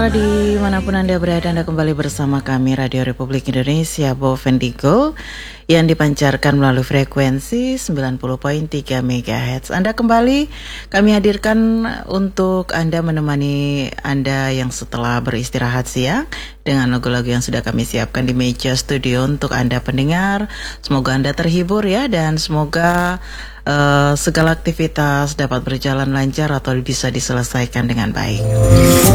dimanapun Anda berada, Anda kembali bersama kami Radio Republik Indonesia Bo Vendigo yang dipancarkan melalui frekuensi 90.3 MHz. Anda kembali kami hadirkan untuk Anda, menemani Anda yang setelah beristirahat siang dengan lagu-lagu yang sudah kami siapkan di meja studio untuk Anda pendengar. Semoga Anda terhibur ya, dan semoga segala aktivitas dapat berjalan lancar atau bisa diselesaikan dengan baik.